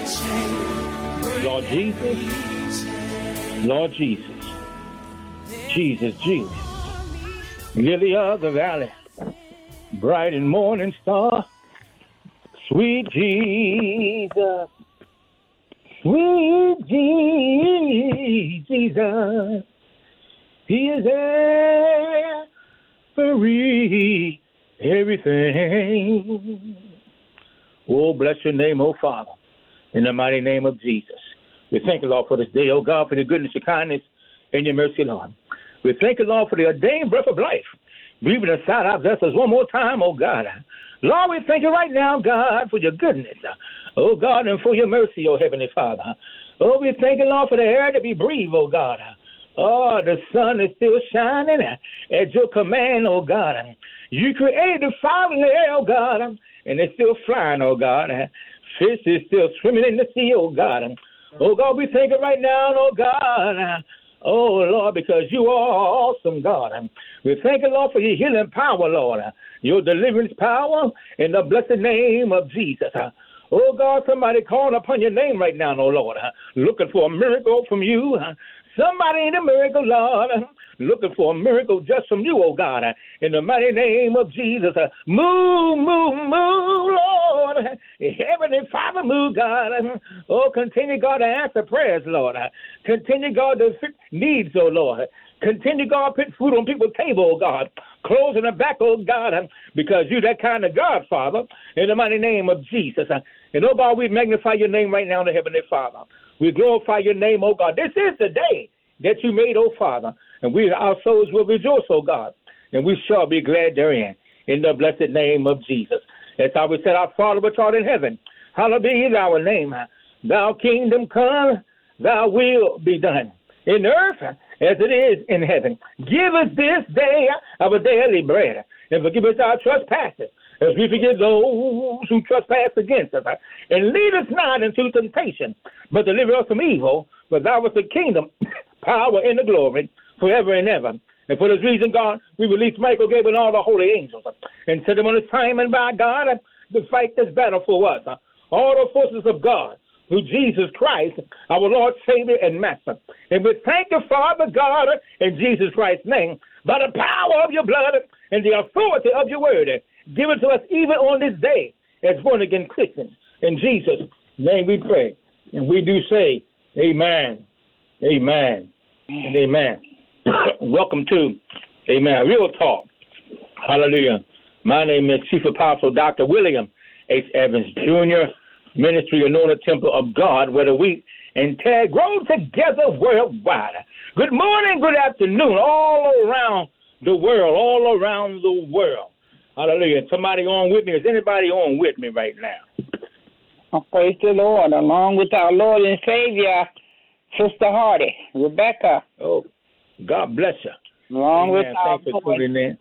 Lord Jesus, Lord Jesus, Jesus, Jesus, Lily of the Valley, bright and morning star, sweet Jesus, sweet Jesus, He is everything. Oh, bless your name, oh Father, in the mighty name of Jesus. We thank you, Lord, for this day, oh God, for the goodness, your kindness, and your mercy, Lord. We thank you, Lord, for the ordained breath of life, breathing inside our vessels one more time, oh God. Lord, we thank you right now, God, for your goodness, oh God, and for your mercy, oh Heavenly Father. Oh, we thank you, Lord, for the air to be breathed, oh God. Oh, the sun is still shining at your command, oh God. You created the fire in the air, oh God, and it's still flying, oh God. Fish is still swimming in the sea, oh God. Oh God, we thank you right now, oh God. Oh Lord, because you are awesome, God. We thank you, Lord, for your healing power, Lord. Your deliverance power in the blessed name of Jesus. Oh God, somebody calling upon your name right now, oh Lord. Looking for a miracle from you. Somebody in a miracle, Lord, looking for a miracle just from you, oh God, in the mighty name of Jesus. Move, move, move, Lord. Heavenly Father, move, God. Oh, continue, God, to answer prayers, Lord. Continue, God, to fit needs, oh Lord. Continue, God, put food on people's table, oh God. Clothes in the back, oh God, because you're that kind of God, Father, in the mighty name of Jesus. And, oh God, we magnify your name right now, the Heavenly Father. We glorify your name, oh God. This is the day that you made, oh Father. And our souls will rejoice, oh God. And we shall be glad therein. In the blessed name of Jesus. That's how we said, our Father which art in heaven, hallowed be thy name. Thy kingdom come, thy will be done. In earth as it is in heaven. Give us this day our daily bread. And forgive us our trespasses, as we forgive those who trespass against us. And lead us not into temptation, but deliver us from evil. For thou is the kingdom, power, and the glory, forever and ever. And for this reason, God, we release Michael, Gabriel, and all the holy angels, and set them on assignment by God to fight this battle for us. All the forces of God, through Jesus Christ, our Lord, Savior, and Master. And we thank you, Father God, in Jesus Christ's name, by the power of your blood and the authority of your word, given to us even on this day as born-again Christians. In Jesus' name we pray. And we do say, amen, amen, and amen. Welcome to, amen, Real Talk. Hallelujah. My name is Chief Apostle Dr. William H. Evans, Jr., Ministry Anointed Temple of God, where the wheat and tag grow together worldwide. Good morning, good afternoon, all around the world, all around the world. Hallelujah. Somebody on with me? Is anybody on with me right now? Oh, praise the Lord, along with our Lord and Savior, Sister Hardy, Rebecca. Oh, God bless you. Along Amen. with our Thanks for tuning in.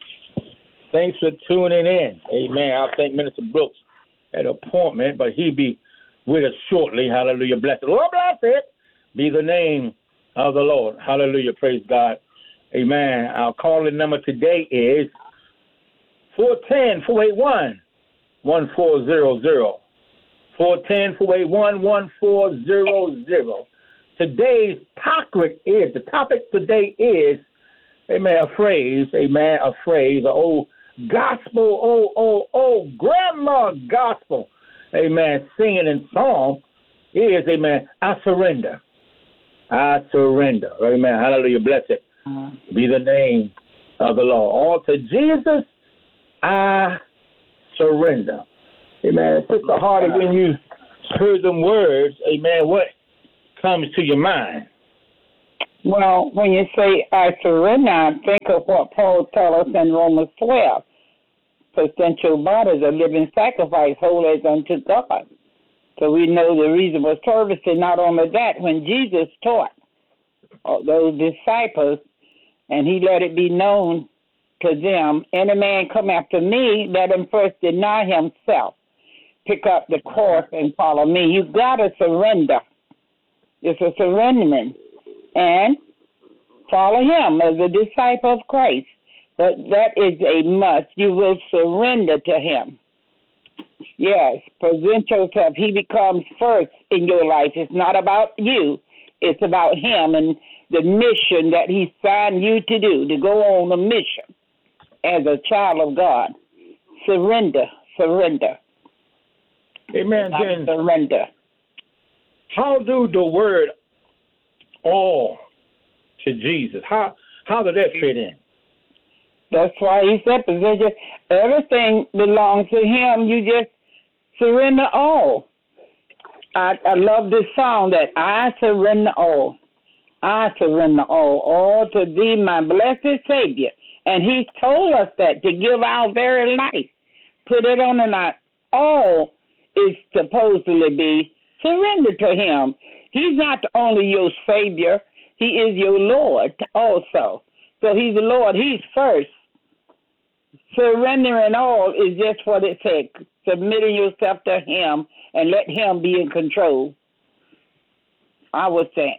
Thanks for tuning in. Amen. I think Minister Brooks had an appointment, but he'll be with us shortly. Hallelujah. Bless it. Lord bless it. Be the name of the Lord. Hallelujah. Praise God. Amen. Our calling number today is 410-481-1400. 410-481-1400. Today's topic today is, amen, a phrase, an old gospel, old grandma gospel, amen, singing and song is, amen, I surrender. I surrender. Amen. Hallelujah. Bless it. Be the name of the Lord. All to Jesus, I surrender. Amen. Sister Hardy, when you heard them words, amen, what comes to your mind? Well, when you say I surrender, I think of what Paul tells us in Romans 12. Present your bodies a living sacrifice, holy as unto God. So we know the reasonable service. And not only that, when Jesus taught those disciples, and he let it be known to them, any man come after me, let him first deny himself, pick up the cross and follow me. You got to surrender. It's a surrendering. And follow him as a disciple of Christ. But that is a must. You will surrender to him. Yes, present yourself. He becomes first in your life. It's not about you. It's about him and the mission that he signed you to do, to go on a mission as a child of God. Surrender. Amen. Then surrender. how do the word all to Jesus, how did that fit in? That's why he said, everything belongs to him. You just surrender all. I love this song that I surrender all. I surrender all to thee, my blessed Savior. And he told us that, to give our very life. Put it on the line. All is supposedly be surrendered to him. He's not only your Savior, he is your Lord also. So he's the Lord. He's first. Surrendering all is just what it takes. Submitting yourself to him and let him be in control, I would think.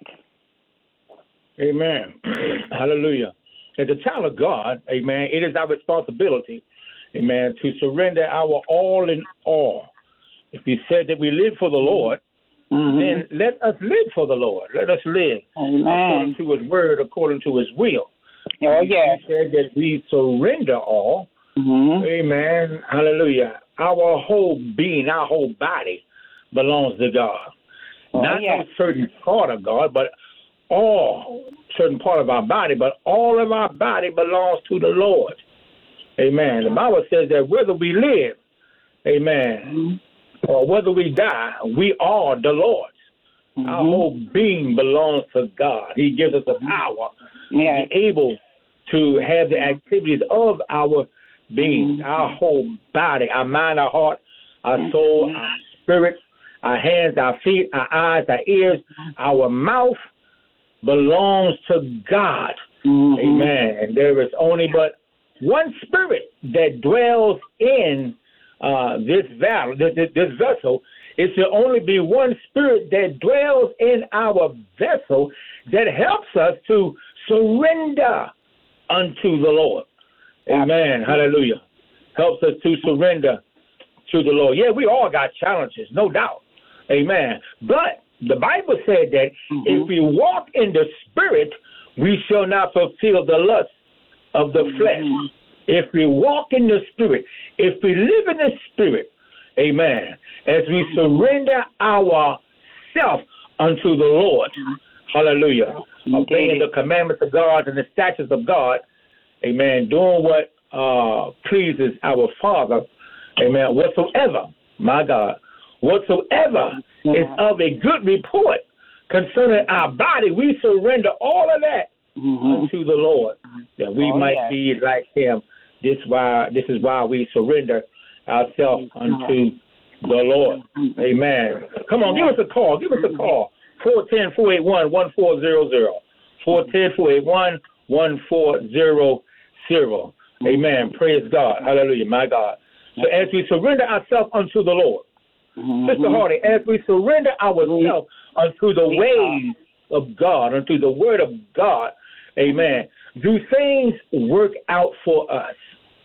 Amen. Hallelujah. As a child of God, amen, it is our responsibility, amen, to surrender our all in all. If he said that we live for the Lord, then let us live for the Lord. Let us live according to his word, according to his will. Oh, yes. He said that we surrender all. Amen. Hallelujah. Our whole being, our whole body belongs to God. Not a certain part of God, but all certain part of our body, but all of our body belongs to the Lord. Amen. The Bible says that whether we live, amen, or whether we die, we are the Lord's. Our whole being belongs to God. He gives us the power to be able to have the activities of our being, our whole body, our mind, our heart, our soul, our spirit, our hands, our feet, our eyes, our ears, our mouth belongs to God. Amen. And there is only but one spirit that dwells in this vessel. It should only be one spirit that dwells in our vessel that helps us to surrender unto the Lord. Amen. Hallelujah. Helps us to surrender to the Lord. Yeah, we all got challenges, no doubt. Amen. But the Bible said that if we walk in the Spirit, we shall not fulfill the lust of the flesh. If we walk in the Spirit, if we live in the Spirit, amen, as we surrender ourselves unto the Lord, hallelujah, obeying the commandments of God and the statutes of God, amen, doing what pleases our Father, amen, whatsoever, my God, whatsoever is of a good report concerning our body, we surrender all of that unto the Lord, that we might be like him. This is why we surrender ourselves unto the Lord. Amen. Come on, give us a call. 410-481-1400. 410-481-1400. Amen. Praise God. Hallelujah, my God. So as we surrender ourselves unto the Lord, Sister Hardy, as we surrender ourselves unto the ways of God, unto the word of God, amen, do things work out for us?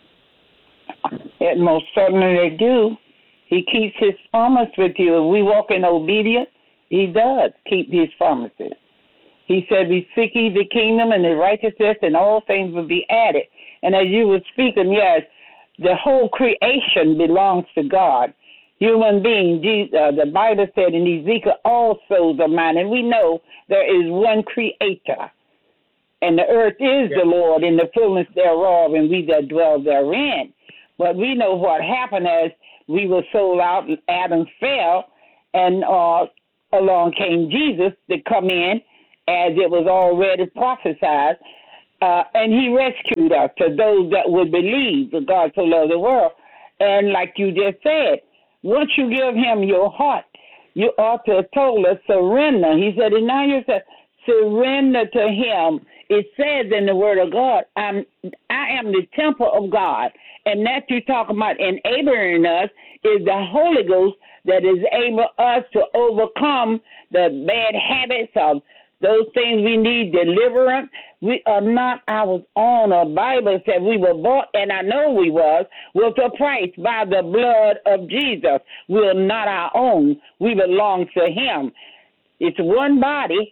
It most certainly do. He keeps his promise with you. If we walk in obedience, he does keep his promises. He said, "We seek ye the kingdom and the righteousness, and all things will be added." And as you were speaking, yes, the whole creation belongs to God. Human beings, the Bible said in Ezekiel, all souls are mine. And we know there is one creator. And the earth is the Lord, and the fullness thereof, and we that dwell therein. But we know what happened as we were sold out, and Adam fell, and along came Jesus to come in, as it was already prophesied, and he rescued us, to those that would believe that God so loved the world. And like you just said, once you give him your heart, you ought to have told us surrender. He said, and now you said, surrender to him. It says in the word of God, I am the temple of God. And that you're talking about enabling us is the Holy Ghost that is able us to overcome the bad habits of those things we need deliverance. We are not our own. The Bible said we were bought, and I know we was, with a price by the blood of Jesus. We are not our own. We belong to him. It's one body.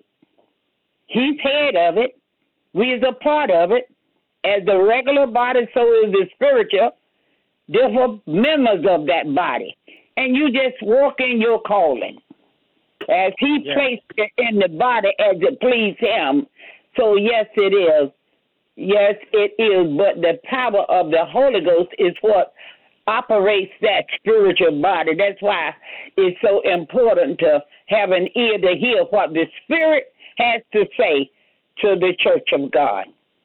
He's head of it. We is a part of it. As the regular body, so is the spiritual. Different members of that body. And you just walk in your calling. As he placed it in the body as it pleased him. So yes, it is. Yes, it is. But the power of the Holy Ghost is what operates that spiritual body. That's why it's so important to have an ear to hear what the Spirit has to say to the church of God.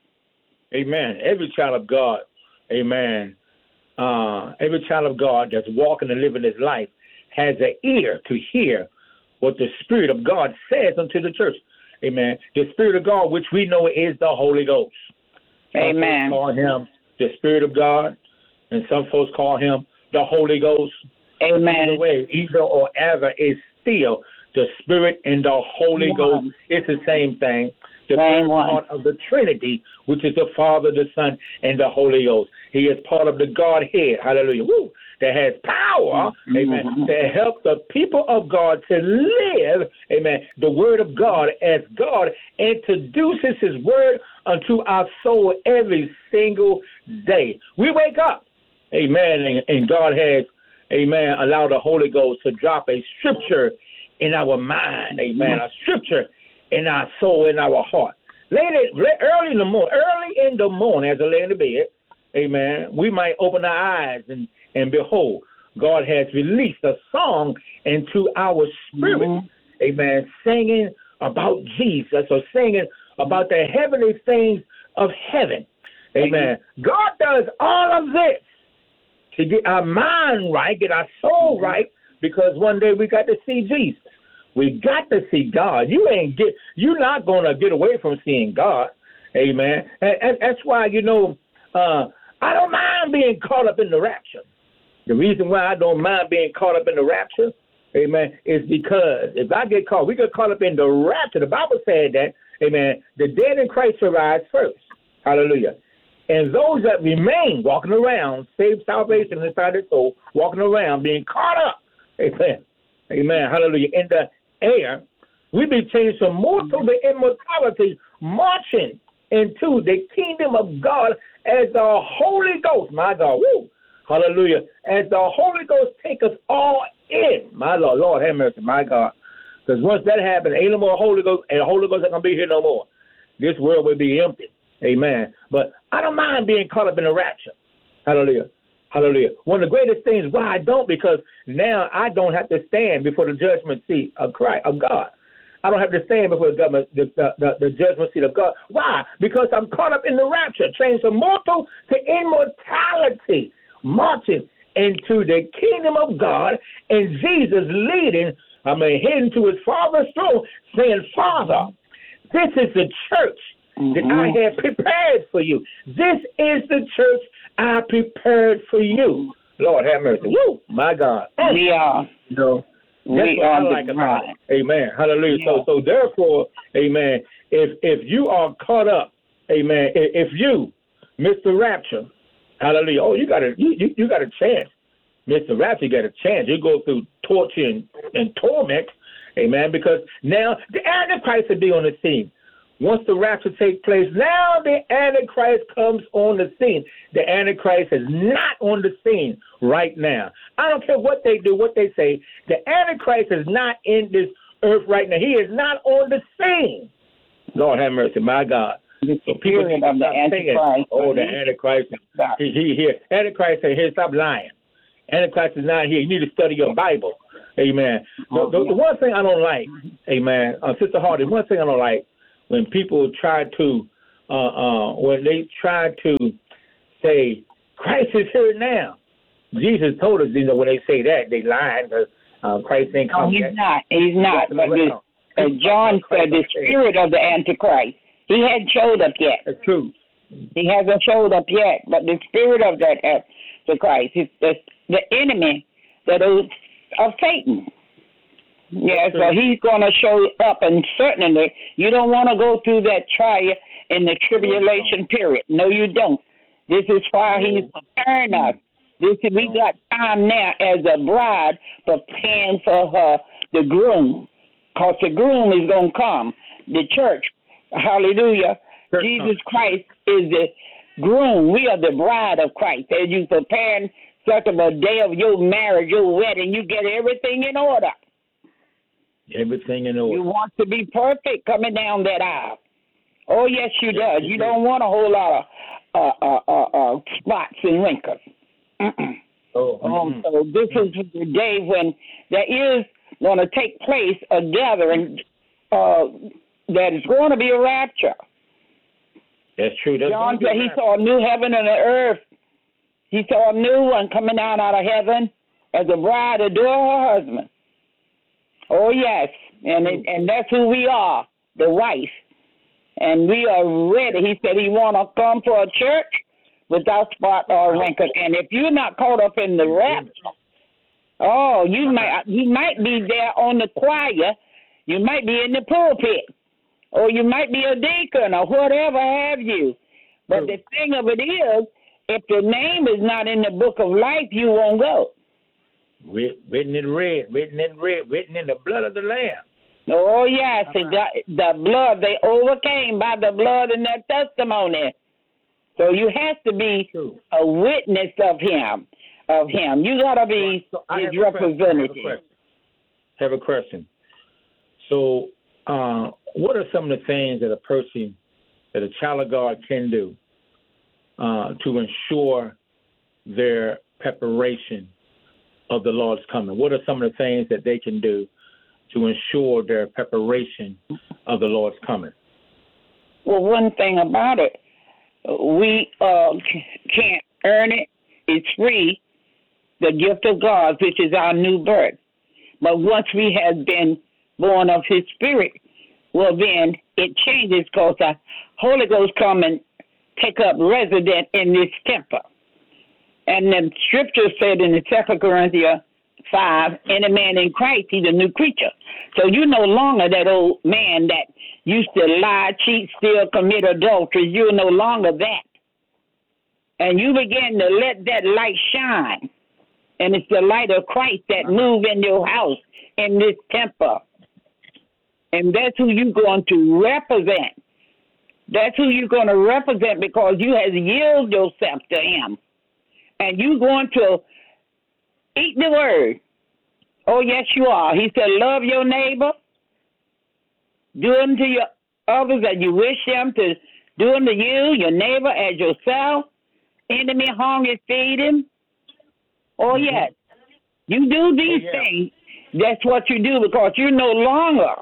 Amen. Every child of God, amen. Every child of God that's walking and living his life has an ear to hear what the Spirit of God says unto the church. Amen. The Spirit of God, which we know is the Holy Ghost. Amen. Some folks call him the Spirit of God, and some folks call him the Holy Ghost. Amen. Either way, either or ever is still the Spirit and the Holy Ghost. It's the same thing. The part of the Trinity, which is the Father, the Son, and the Holy Ghost. He is part of the Godhead, hallelujah, that has power, amen, to help the people of God to live, amen, the Word of God as God introduces His Word unto our soul every single day. We wake up, amen, and God has, amen, allowed the Holy Ghost to drop a scripture in our mind, amen, a scripture in our soul, in our heart. Early in the morning, as I lay in the bed, amen, we might open our eyes and behold, God has released a song into our spirit, amen, singing about Jesus or singing about the heavenly things of heaven, amen. God does all of this to get our mind right, get our soul right, because one day we got to see Jesus. We got to see God. You're not going to get away from seeing God. Amen. And that's why, I don't mind being caught up in the rapture. The reason why I don't mind being caught up in the rapture, amen, is because if we get caught up in the rapture, the Bible said that, amen, the dead in Christ shall rise first. Hallelujah. And those that remain walking around, saved salvation inside their soul, walking around, being caught up, amen, amen, hallelujah, in the air, we be changed from mortal to immortality, marching into the kingdom of God as the Holy Ghost, my God, hallelujah, as the Holy Ghost take us all in, my Lord have mercy, my God, because once that happens, ain't no more Holy Ghost, and the Holy Ghost ain't going to be here no more. This world will be empty, amen, but I don't mind being caught up in the rapture, hallelujah. Hallelujah. One of the greatest things why I don't, because now I don't have to stand before the judgment seat of Christ, of God. I don't have to stand before the judgment seat of God. Why? Because I'm caught up in the rapture, changed from mortal to immortality, marching into the kingdom of God, and Jesus leading, heading to his Father's throne, saying, Father, this is the church that I have prepared for you. This is the church I prepared for you. Lord have mercy. Woo, my God. We are. That's what I like about it. Amen. Hallelujah. Yeah. So therefore, amen, if you are caught up, amen, if you, Mr. Rapture, hallelujah, you got a chance. Mr. Rapture, you got a chance. You go through torture and torment, amen, because now the Antichrist will be on the scene. Once the rapture takes place, now the Antichrist comes on the scene. The Antichrist is not on the scene right now. I don't care what they do, what they say. The Antichrist is not in this earth right now. He is not on the scene. Lord have mercy, my God. The spirit of the Antichrist. The Antichrist. He here. Antichrist is here. Stop lying. Antichrist is not here. You need to study your Bible. Amen. The one thing I don't like, amen, Sister Hardy, one thing I don't like, when people try to, when they try to say, Christ is here now. Jesus told us, when they say that, they lie, because Christ ain't come yet. He's not. But John said the spirit of the Antichrist. He hadn't showed up yet. That's true. He hasn't showed up yet, but the spirit of that Antichrist is the enemy of Satan. Yeah, so he's going to show up, and certainly you don't want to go through that trial in the tribulation period. No, you don't. This is why he's preparing us. We got time now as a bride preparing for the groom, because the groom is going to come, the church. Hallelujah. Jesus Christ is the groom. We are the bride of Christ. As you preparing such of a day of your marriage, your wedding, you get everything in order. Everything in order. You want to be perfect coming down that aisle. Oh, yes, you does. You don't want a whole lot of spots and wrinkles. So this is the day when there is going to take place a gathering that is going to be a rapture. That's true. John said he saw a new heaven and an earth. He saw a new one coming down out of heaven as a bride adore her husband. Oh, yes, and that's who we are, the wife. And we are ready. He said he want to come for a church without spot or wrinkle. And if you're not caught up in the rapture, he might be there on the choir. You might be in the pulpit. Or you might be a deacon or whatever have you. But the thing of it is, if the name is not in the book of life, you won't go. Written in red, written in the blood of the Lamb. Oh, yes, the blood. They overcame by the blood in their testimony. So you have to be a witness of him. You got to be his representative. I have a question. So what are some of the things that a child of God can do to ensure their preparation of the Lord's coming? What are some of the things that they can do to ensure their preparation of the Lord's coming? Well, one thing about it, we can't earn it. It's free, the gift of God, which is our new birth. But once we have been born of his spirit, well, then it changes because the Holy Ghost come and take up resident in this temple. And the scripture said in the 2 Corinthians 5, any man in Christ, he's a new creature. So you're no longer that old man that used to lie, cheat, steal, commit adultery. You're no longer that. And you begin to let that light shine. And it's the light of Christ that move in your house, in this temple. And that's who you're going to represent. That's who you're going to represent because you have yielded yourself to him. And you're going to eat the word. Oh, yes, you are. He said, love your neighbor. Do unto your others as you wish them to do unto you, your neighbor as yourself. Enemy hunger, feed him. Oh, yes. You do these things. That's what you do because you're no longer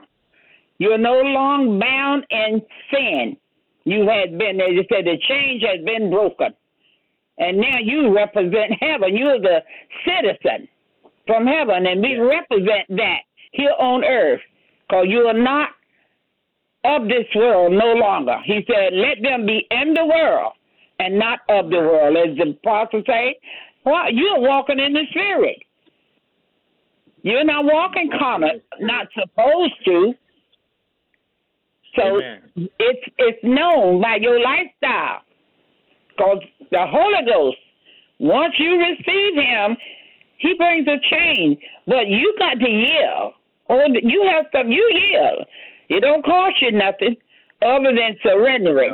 bound in sin. You had been, as you said, the change has been broken. And now you represent heaven. You're the citizen from heaven, and we represent that here on earth because you are not of this world no longer. He said, let them be in the world and not of the world. As the apostle say, well, you're walking in the spirit. You're not walking common, not supposed to. So it's known by your lifestyle. Because the Holy Ghost, once you receive him, he brings a change. But you got to yield. Or you have to, you yield. It don't cost you nothing other than surrendering.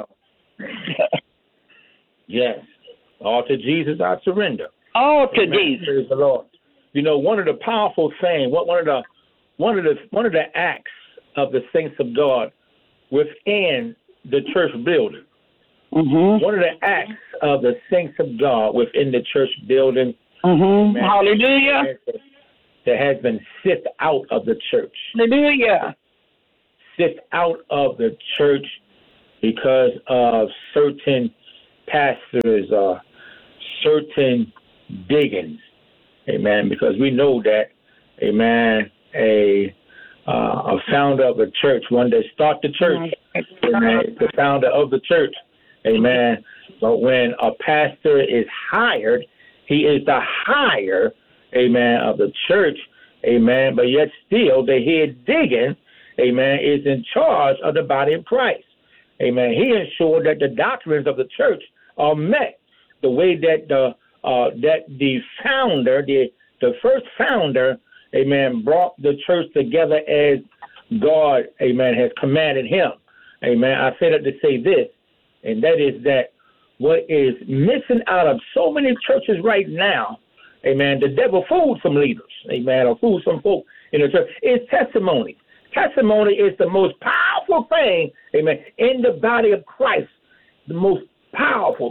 Yes. All to Jesus I surrender. All to Jesus. Praise the Lord. You know, one of the powerful things, one of the acts of the saints of God within the church building. Mm-hmm. One of the acts of the saints of God within the church building, hallelujah, that has been sifted out of the church. Hallelujah. Sifted out of the church because of certain pastors or certain diggings. Amen. Because we know that, amen, a founder of a church, one that start the church, amen, the founder of the church. Amen. But when a pastor is hired, he is the hire, amen, of the church. amen, but yet still the head deacon, amen, is in charge of the body of Christ. Amen. He ensured that the doctrines of the church are met the way that the founder, the first founder, amen, brought the church together as God, amen, has commanded him. Amen. I say that to say this, and that is that what is missing out of so many churches right now, amen, the devil fooled some leaders, amen, or fooled some folk in the church, is testimony. Testimony is the most powerful thing, amen, in the body of Christ. The most powerful.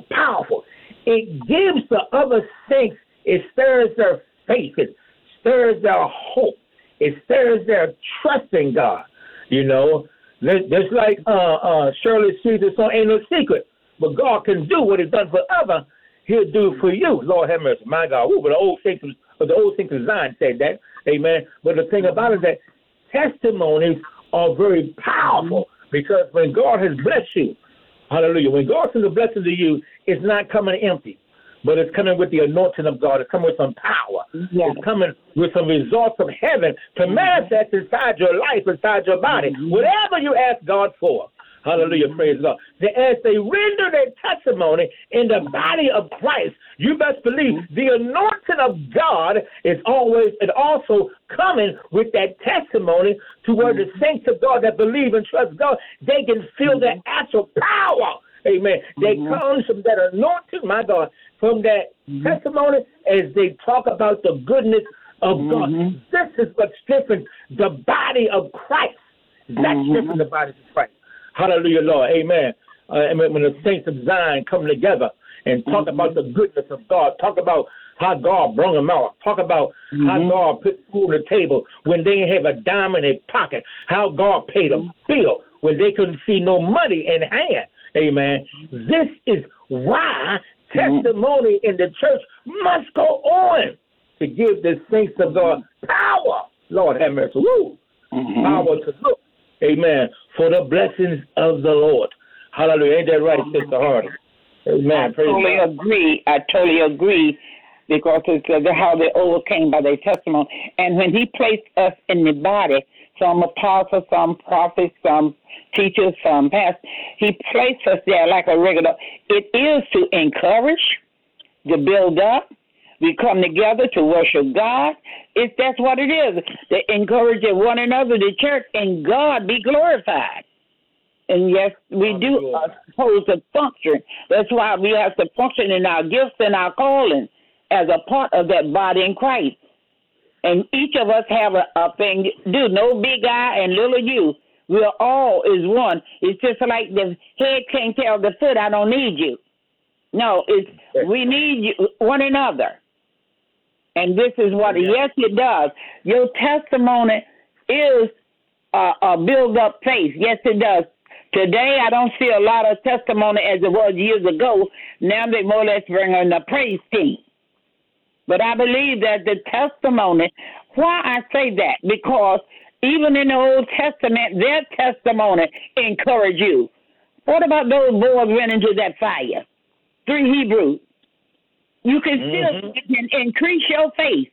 It gives the other saints, it stirs their faith, it stirs their hope, it stirs their trust in God. You know, just like Shirley Caesar's song, ain't no secret, but God can do what he's done for others, he'll do for you. Lord have mercy, my God. Ooh, but the old saints of Zion said that, amen. But the thing about it is that testimonies are very powerful because when God has blessed you, hallelujah, when God sends a blessing to you, it's not coming empty, but it's coming with the anointing of God. It's coming with some power. Yeah. It's coming with some results of heaven to manifest inside your life, inside your body. Whatever you ask God for. Hallelujah, praise God. As they render their testimony in the body of Christ, you best believe the anointing of God is always and also coming with that testimony to where the saints of God that believe and trust God, they can feel the actual power. Amen. They come from that anointing, my God, from that testimony as they talk about the goodness of God. This is what strengthens the body of Christ. That strengthens the body of Christ. Hallelujah, Lord. Amen. When the saints of Zion come together and talk about the goodness of God, talk about how God brought them out, talk about how God put food on the table when they didn't have a dime in their pocket, how God paid a bill when they couldn't see no money in hand. Amen. This is why testimony in the church must go on to give the saints of God power. Lord have mercy. Woo. Power to look. Amen. For the blessings of the Lord. Hallelujah. Ain't that right, Sister Hardy? Amen. I totally agree because it's how they overcame by their testimony. And when he placed us in the body, some apostles, some prophets, some teachers, some pastors, he placed us there like a regular. It is to encourage, to build up. We come together to worship God. That's what it is. To encourage one another, the church, and God be glorified. And yes, we do supposed to function. That's why we have to function in our gifts and our calling as a part of that body in Christ. And each of us have a thing to do. No big I and little you. We're all is one. It's just like the head can't tell the foot, I don't need you. No, we need you, one another. And this is what, yes, it does. Your testimony is a build-up faith. Yes, it does. Today, I don't see a lot of testimony as it was years ago. Now they more or less bring on the praise team. But I believe that the testimony, why I say that, because even in the Old Testament, their testimony encouraged you. What about those boys went into that fire? 3 Hebrews. You can still increase your faith.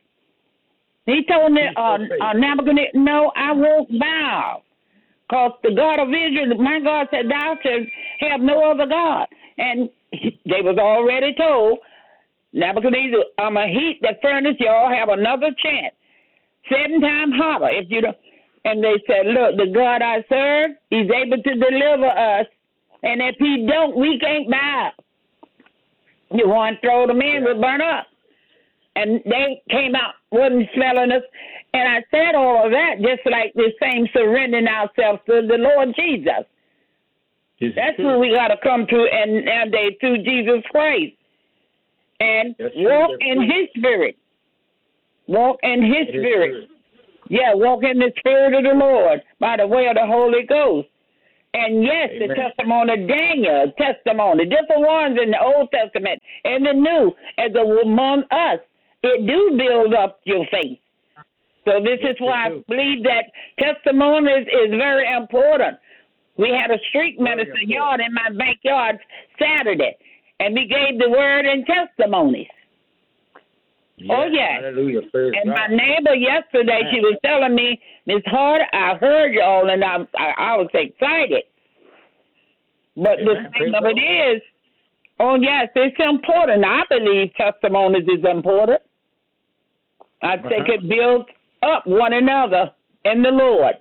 He told Nebuchadnezzar, no, I won't bow. Because the God of Israel, my God said, thou shalt have no other God. And they was already told, Nebuchadnezzar, I'm going to heat the furnace. Y'all have another chance. 7 times hotter. If you don't. And they said, look, the God I serve, he's able to deliver us. And if he don't, we can't bow. You want to throw them in, we'll burn up. And they came out, wasn't smelling us. And I said all of that just like the same surrendering ourselves to the Lord Jesus. That's who we got to come to and nowadays through Jesus Christ. And walk in his spirit. Walk in his spirit. Yeah, walk in the spirit of the Lord by the way of the Holy Ghost. And yes, the testimony of Daniel, testimony, different ones in the Old Testament and the New, as among us, it do build up your faith. So this is why I believe that testimonies is very important. We had a street minister yard in my backyard Saturday, and we gave the word and testimonies. Oh, yes. Hallelujah. Praise And God. my neighbor yesterday, she was telling me, Miss Hart, I heard y'all, and I was excited. But the thing of it is, oh, yes, it's important. I believe testimonies is important. I think it builds up one another in the Lord.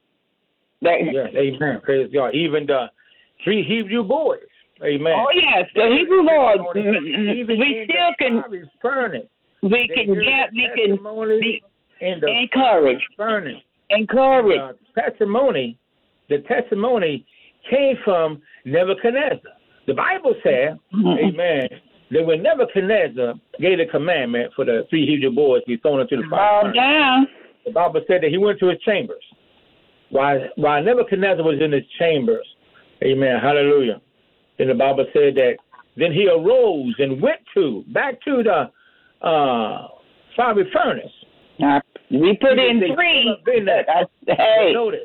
Yes, amen. Praise God. Even the 3 Hebrew boys. Amen. Oh, yes, the Hebrew boys. We still can. We can be encouraged. Encouraged. The testimony came from Nebuchadnezzar. The Bible said, amen, that when Nebuchadnezzar gave the commandment for the 3 Hebrew boys to be thrown into the fire, the Bible said that he went to his chambers. While Nebuchadnezzar was in his chambers, amen, hallelujah, then the Bible said that then he arose and went back to the fiery furnace. We put in 3. Hey. Notice,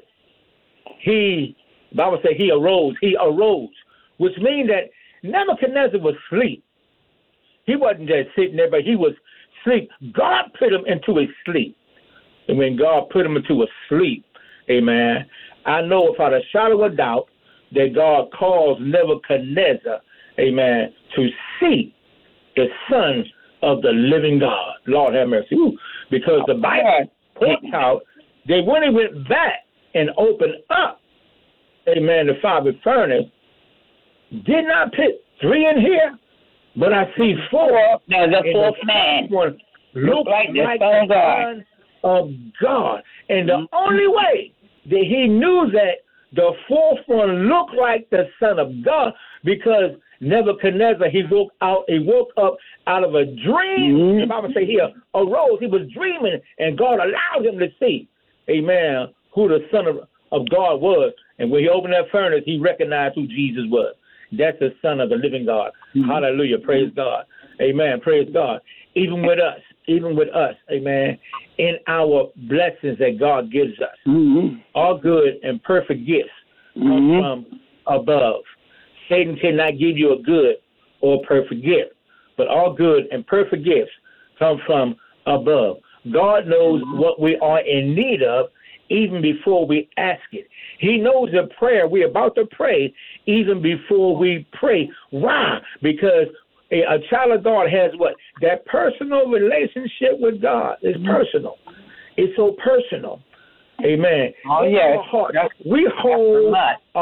the Bible said he arose, which means that Nebuchadnezzar was asleep. He wasn't just sitting there, but he was asleep. God put him into his sleep. And when God put him into a sleep, amen, I know without a shadow of doubt that God caused Nebuchadnezzar, amen, to see the Son of the living God. Lord have mercy. Ooh, because the Bible points out that when he went back and opened up, amen, the fiery furnace, did not put 3 in here, but I see 4. Now the 4th man one looked like the Son of God. And the only way that he knew that the 4th one looked like the Son of God, because Nebuchadnezzar, he woke up out of a dream. The Bible says he arose. He was dreaming, and God allowed him to see, amen, who the Son of God was. And when he opened that furnace, he recognized who Jesus was. That's the Son of the living God. Hallelujah. Praise God. Amen. Praise God. Even with us, amen, in our blessings that God gives us, all good and perfect gifts come from above. Satan cannot give you a good or perfect gift, but all good and perfect gifts come from above. God knows what we are in need of even before we ask it. He knows the prayer we're about to pray even before we pray. Why? Because a child of God has what? That personal relationship with God. It's personal. It's so personal. Amen. Oh, yes. We hold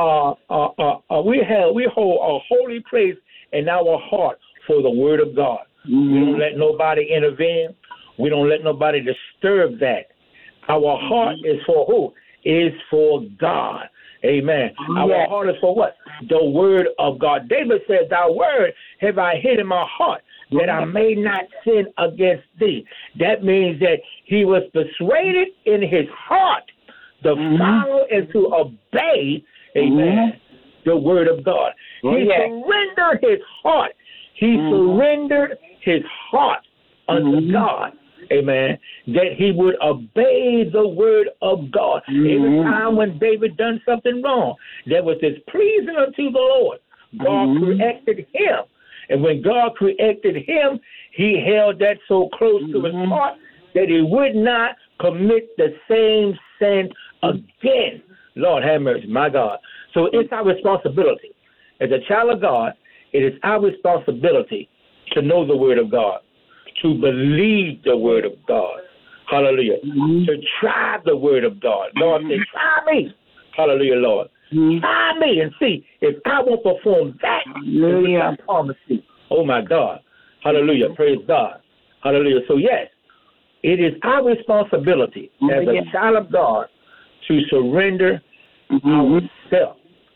we hold a holy place in our heart for the word of God. We don't let nobody intervene. We don't let nobody disturb that. Our heart is for who? Is for God. Amen. Our heart is for what? The word of God. David says, thy word have I hid in my heart, that I may not sin against thee. That means that he was persuaded in his heart to follow and to obey, amen, the word of God. He surrendered his heart. He surrendered his heart unto God. Amen. That he would obey the word of God. Every time when David done something wrong that was displeasing unto the Lord, God corrected him. And when God corrected him, he held that so close to his heart that he would not commit the same sin again. Lord have mercy, my God. So it's our responsibility. As a child of God, it is our responsibility to know the word of God, to believe the word of God. Hallelujah. To try the word of God. Lord said, try me. Hallelujah, Lord. Try me and see if I won't perform that which I promise you. Oh, my God. Hallelujah. Praise God. Hallelujah. So, yes, it is our responsibility as a child of God to surrender ourselves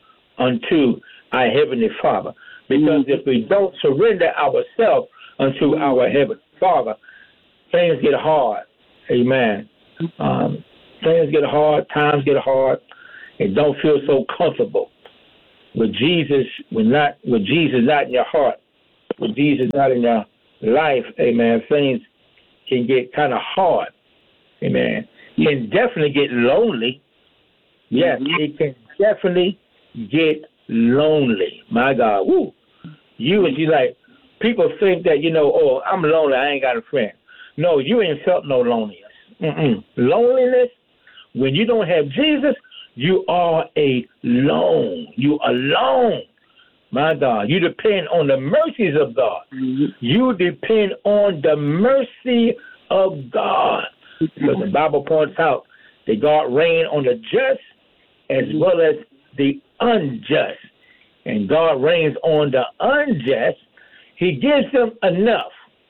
unto our Heavenly Father. Because if we don't surrender ourselves unto our Heavenly Father, things get hard. Amen. Things get hard. Times get hard. It don't feel so comfortable. With Jesus, with Jesus not in your heart, with Jesus not in your life, amen, things can get kind of hard. Amen. It can definitely get lonely. Yes, it can definitely get lonely. My God. Woo. You like, people think that, oh, I'm lonely, I ain't got a friend. No, you ain't felt no loneliness. Loneliness, when you don't have Jesus, you are alone. You alone. My God, you depend on the mercies of God. You depend on the mercy of God. Because the Bible points out that God reigns on the just as well as the unjust. And God reigns on the unjust. He gives them enough.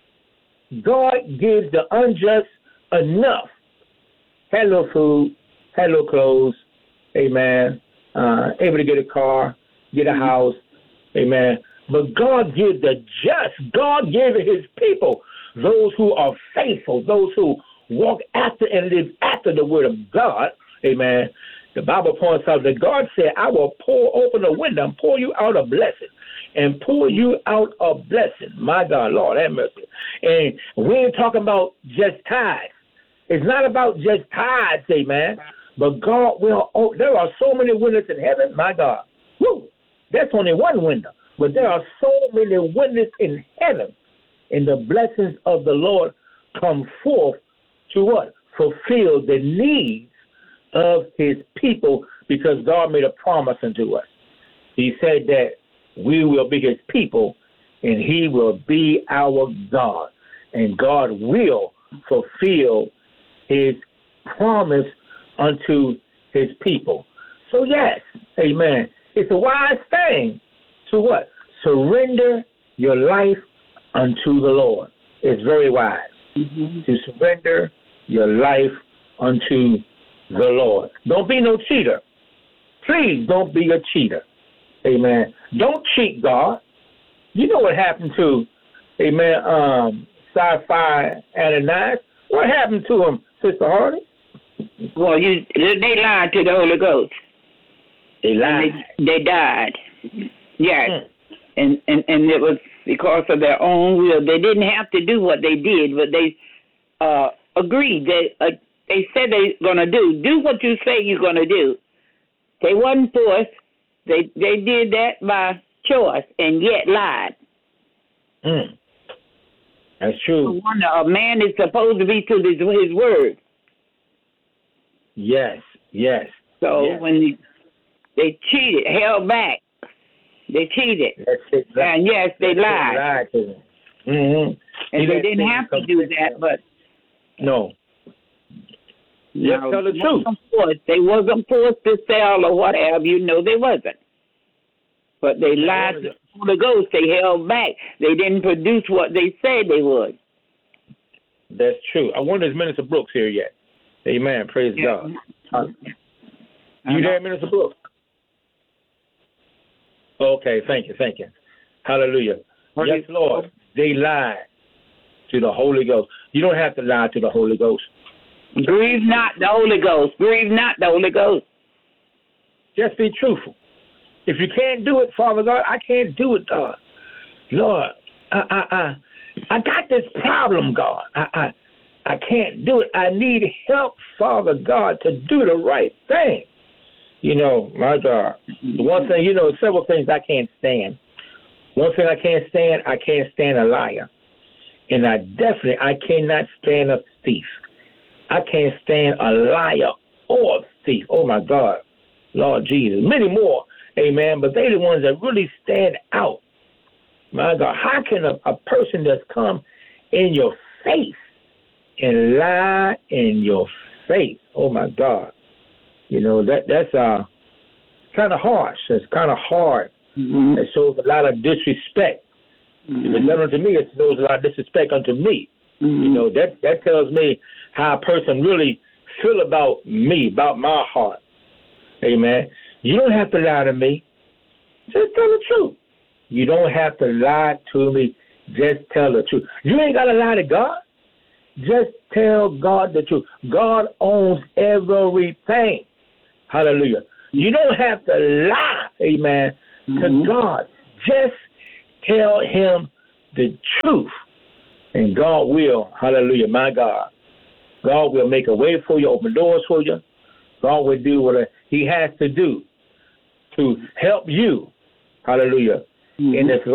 God gives the unjust enough. Had no food, had no clothes, amen, able to get a car, get a house, amen. But God gives the just. God gave his people, those who are faithful, those who walk after and live after the word of God, amen. The Bible points out that God said, I will open the window and pour you out a blessing. And pour you out a blessing. My God, Lord, have mercy. And we ain't talking about just tithes. It's not about just tithes, amen. But God will, there are so many windows in heaven, my God. Woo, that's only one window. But there are so many windows in heaven. And the blessings of the Lord come forth to what? Fulfill the needs of his people, because God made a promise unto us. He said that we will be his people and he will be our God. And God will fulfill his promise unto his people. So yes, amen. It's a wise thing to what? Surrender your life unto the Lord. It's very wise to surrender your life unto the Lord. Don't be no cheater. Please don't be a cheater. Amen. Don't cheat God. You know what happened to, amen, Sapphira and Ananias? What happened to him, Sister Hardy? Well, they lied to the Holy Ghost. They lied. They died. Yes. And it was because of their own will. They didn't have to do what they did, but they agreed. They said they were going to do what you say you're going to do. They wasn't forced. They did that by choice and yet lied. That's true. A man is supposed to be to his word. Yes. So when they cheated, held back, they cheated. That's it. And yes, they lied. Lied to them. And they didn't have to do that, but no. Just tell the truth. They wasn't forced to sell or whatever. They wasn't. But they lied to the Holy Ghost. They held back. They didn't produce what they said they would. That's true. I wonder if Minister Brooks here yet. Amen. Praise God. You there, Minister Brooks? Okay, thank you. Hallelujah. Yes, Lord. They lied to the Holy Ghost. You don't have to lie to the Holy Ghost. Grieve not the Holy Ghost. Grieve not the Holy Ghost. Just be truthful. If you can't do it, Father God, I can't do it, God. Lord, I got this problem, God. I can't do it. I need help, Father God, to do the right thing. My God. The one thing, several things I can't stand. One thing I can't stand a liar. And I cannot stand a thief. I can't stand a liar or a thief. Oh, my God. Lord Jesus. Many more, amen, but they're the ones that really stand out. My God, how can a person that's come in your face and lie in your face? Oh, my God. That's kind of harsh. It's kind of hard. It shows a lot of disrespect. If it's done unto me, it shows a lot of disrespect unto me. That tells me how a person really feel about me, about my heart. Amen. You don't have to lie to me. Just tell the truth. You don't have to lie to me. Just tell the truth. You ain't got to lie to God. Just tell God the truth. God owns everything. Hallelujah. You don't have to lie, amen, to God. Just tell him the truth. And God will, hallelujah, my God. God will make a way for you, open doors for you. God will do what he has to do to help you, hallelujah, in this life.